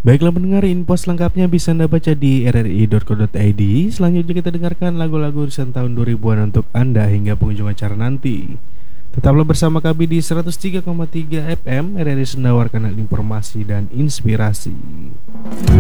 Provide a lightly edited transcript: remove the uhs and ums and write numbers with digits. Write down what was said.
Baiklah pendengar, info selengkapnya bisa Anda baca di rri.co.id. Selanjutnya kita dengarkan lagu-lagu urusan tahun 2000-an untuk Anda hingga penghujung acara nanti. Tetaplah bersama kami di 103,3 FM RRI Sendawa, kanal informasi dan inspirasi.